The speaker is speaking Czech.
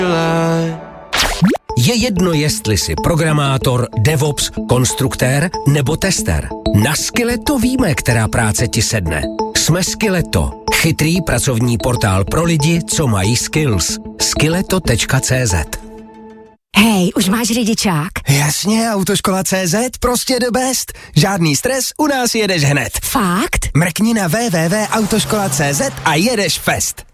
Je jedno, jestli jsi programátor, DevOps, konstruktér nebo tester. Na Skilleto víme, která práce ti sedne. Jsme Skilleto, chytrý pracovní portál pro lidi, co mají skills. Skilleto.cz. Hej, už máš řidičák? Jasně, Autoškola.cz, prostě the best. Žádný stres, u nás jedeš hned. Fakt? Mrkni na www.autoškola.cz a jedeš fest.